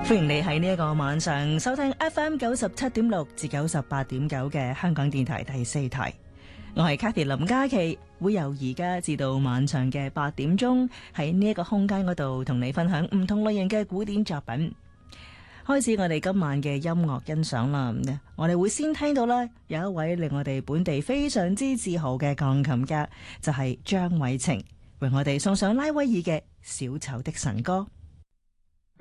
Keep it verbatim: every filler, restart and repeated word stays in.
歡迎你喺呢一個晚上收聽 F M 九十七點六至九十八點九嘅香港電台第四台。我係 Cathy 林嘉琪，會由而家至到晚上嘅八點鐘喺呢一個空間嗰度同你分享唔同類型嘅古典作品。開始我哋今晚嘅音樂欣賞啦，我哋會先聽到咧有一位令我哋本地非常之自豪嘅鋼琴家，就係張偉晴，為我哋送上拉威爾嘅小丑的神歌。